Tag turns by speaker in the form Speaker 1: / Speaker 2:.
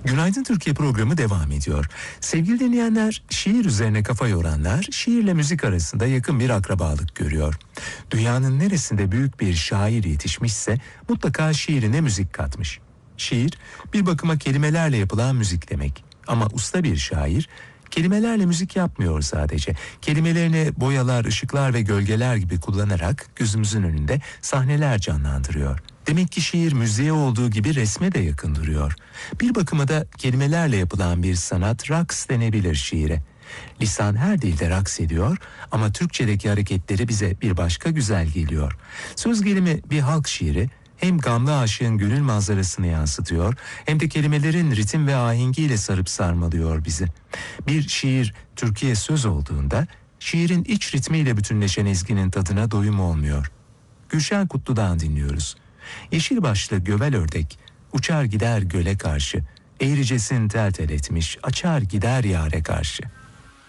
Speaker 1: Günaydın Türkiye programı devam ediyor. Sevgili dinleyenler, şiir üzerine kafa yoranlar şiirle müzik arasında yakın bir akrabalık görüyor. Dünyanın neresinde büyük bir şair yetişmişse mutlaka şiirine müzik katmış. Şiir bir bakıma kelimelerle yapılan müzik demek. Ama usta bir şair kelimelerle müzik yapmıyor sadece. Kelimelerini boyalar, ışıklar ve gölgeler gibi kullanarak gözümüzün önünde sahneler canlandırıyor. Demek ki şiir müziğe olduğu gibi resme de yakın duruyor. Bir bakıma da kelimelerle yapılan bir sanat, raks denebilir şiire. Lisan her dilde raks ediyor ama Türkçedeki hareketleri bize bir başka güzel geliyor. Söz gelimi bir halk şiiri hem gamlı aşığın gönül manzarasını yansıtıyor hem de kelimelerin ritim ve ahengiyle sarıp sarmalıyor bizi. Bir şiir Türkiye söz olduğunda şiirin iç ritmiyle bütünleşen ezginin tadına doyum olmuyor. Gülşen Kutlu'dan dinliyoruz. Yeşil başlı gövel ördek uçar gider göle karşı, eğricesin tel tel etmiş açar gider yâre karşı.